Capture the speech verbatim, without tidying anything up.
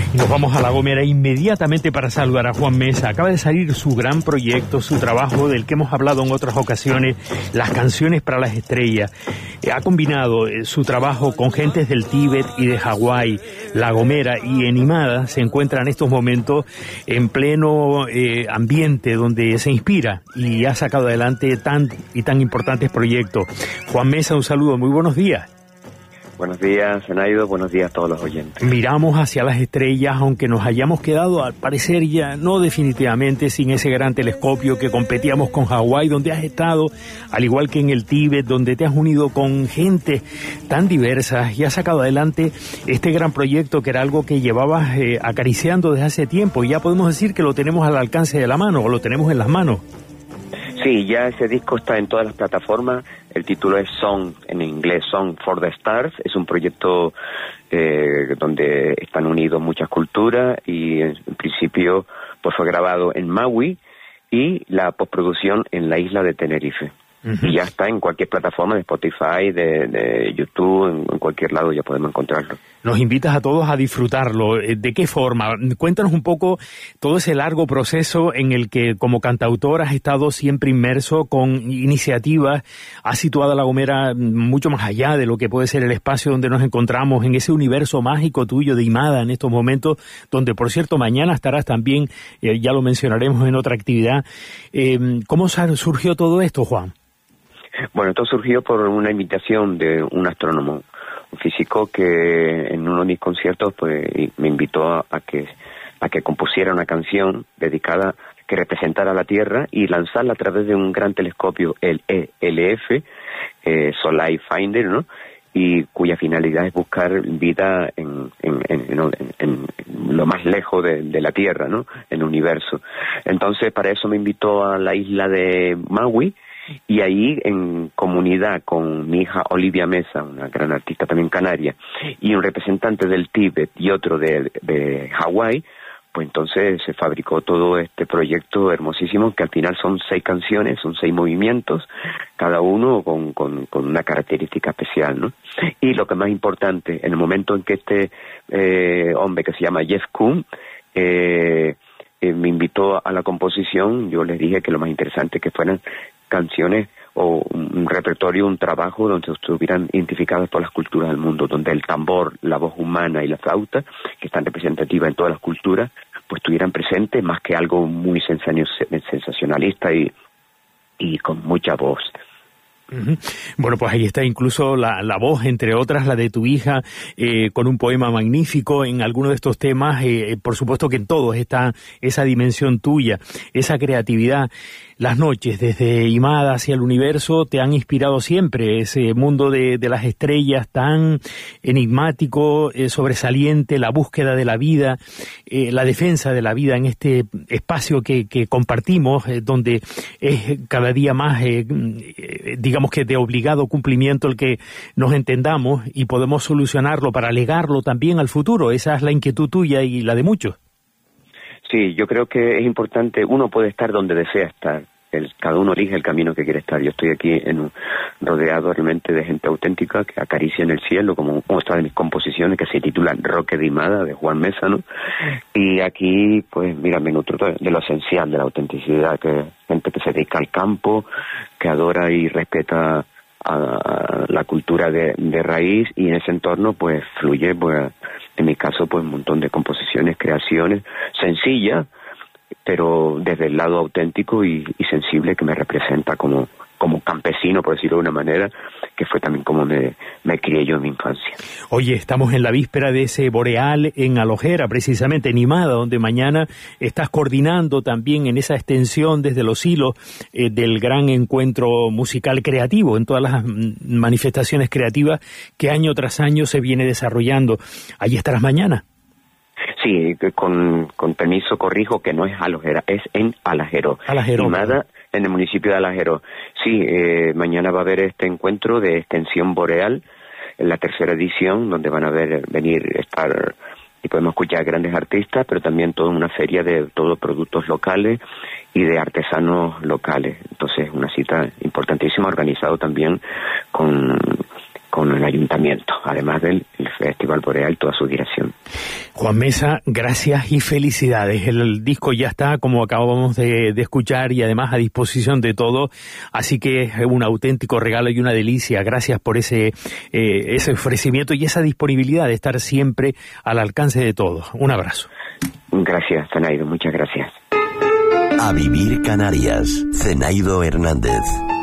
Y nos vamos a La Gomera inmediatamente para saludar a Juan Mesa. Acaba de salir su gran proyecto, su trabajo del que hemos hablado en otras ocasiones, Las Canciones para las Estrellas. Eh, ha combinado eh, su trabajo con gentes del Tíbet y de Hawái. La Gomera y Enimada se encuentran en estos momentos en pleno eh, ambiente donde se inspira y ha sacado adelante tan y tan importantes proyectos. Juan Mesa, un saludo, muy buenos días. Buenos días, Zenaido, buenos días a todos los oyentes. Miramos hacia las estrellas, aunque nos hayamos quedado, al parecer ya no definitivamente, sin ese gran telescopio que competíamos con Hawái, donde has estado, al igual que en el Tíbet, donde te has unido con gente tan diversa y has sacado adelante este gran proyecto que era algo que llevabas eh, acariciando desde hace tiempo, y ya podemos decir que lo tenemos al alcance de la mano, o lo tenemos en las manos. Sí, ya ese disco está en todas las plataformas. El título es Song, en inglés, Song for the Stars. Es un proyecto eh, donde están unidos muchas culturas y en, en principio pues fue grabado en Maui y la postproducción en la isla de Tenerife. Uh-huh. Y ya está en cualquier plataforma de Spotify, de, de YouTube, en, en cualquier lado ya podemos encontrarlo. Nos invitas a todos a disfrutarlo. ¿De qué forma? Cuéntanos un poco todo ese largo proceso en el que como cantautor has estado siempre inmerso con iniciativas, has situado a La Gomera mucho más allá de lo que puede ser el espacio donde nos encontramos, en ese universo mágico tuyo de Imada en estos momentos, donde por cierto mañana estarás también, eh, ya lo mencionaremos en otra actividad. Eh, ¿Cómo surgió todo esto, Juan? Bueno, esto surgió por una invitación de un astrónomo, un físico que en uno de mis conciertos pues me invitó a, a que a que compusiera una canción dedicada que representara la Tierra y lanzarla a través de un gran telescopio, el E L F, eh, Solar Finder, ¿no? Y cuya finalidad es buscar vida en, en, en, en, en, en lo más lejos de, de la Tierra, ¿no? En el universo. Entonces, para eso me invitó a la isla de Maui. Y ahí, en comunidad con mi hija Olivia Mesa, una gran artista también canaria, y un representante del Tíbet y otro de, de Hawái, pues entonces se fabricó todo este proyecto hermosísimo, que al final son seis canciones, son seis movimientos, cada uno con, con, con una característica especial, ¿no? Y lo que más importante, en el momento en que este eh, hombre que se llama Jeff Kuhn, eh, eh, me invitó a la composición, yo les dije que lo más interesante que fueran canciones o un repertorio, un trabajo donde estuvieran identificadas todas las culturas del mundo, donde el tambor, la voz humana y la flauta, que están representativas en todas las culturas, pues estuvieran presentes más que algo muy sensacionalista y, y con mucha voz. Uh-huh. Bueno, pues ahí está incluso la, la voz, entre otras, la de tu hija, eh, con un poema magnífico en alguno de estos temas. Eh, por supuesto que en todos está esa dimensión tuya, esa creatividad. Las noches, desde Imada hacia el universo, te han inspirado siempre, ese mundo de, de las estrellas tan enigmático, eh, sobresaliente, la búsqueda de la vida, eh, la defensa de la vida en este espacio que, que compartimos, eh, donde es cada día más, eh, eh, digamos que de obligado cumplimiento el que nos entendamos y podemos solucionarlo para legarlo también al futuro. Esa es la inquietud tuya y la de muchos. Sí, yo creo que es importante, uno puede estar donde desea estar, el, cada uno elige el camino que quiere estar. Yo estoy aquí en un, rodeado realmente de gente auténtica que acaricia en el cielo, como otra de mis composiciones que se titula Roque de Imada, de Juan Mesa, ¿no? Y aquí, pues, mira, me nutro de lo esencial, de la autenticidad, que gente que se dedica al campo, que adora y respeta a la cultura de, de raíz, y en ese entorno pues fluye, pues en mi caso pues un montón de composiciones, creaciones sencillas, pero desde el lado auténtico y, y sensible que me representa como como campesino, por decirlo de una manera, que fue también como me, me crié yo en mi infancia. Oye, estamos en la víspera de ese Boreal en Alojera, precisamente en Imada, donde mañana estás coordinando también en esa extensión desde los hilos eh, del gran encuentro musical creativo, en todas las manifestaciones creativas que año tras año se viene desarrollando. Allí estarás mañana. Sí, con, con permiso corrijo que no es Alojera, es en Alajero. Alajero. Imada, en el municipio de Alajero. Sí, eh, mañana va a haber este encuentro de extensión boreal, en la tercera edición, donde van a ver, venir, estar, y podemos escuchar grandes artistas, pero también toda una feria de todos productos locales y de artesanos locales. Entonces, una cita importantísima, organizado también con, con el ayuntamiento, además del el Festival Boreal, toda su dirección. Juan Mesa, gracias y felicidades. El, el disco ya está, como acabamos de, de escuchar, y además a disposición de todos, así que es un auténtico regalo y una delicia. Gracias por ese, eh, ese ofrecimiento y esa disponibilidad de estar siempre al alcance de todos. Un abrazo. Gracias, Zenaido, muchas gracias. A vivir Canarias, Zenaido Hernández.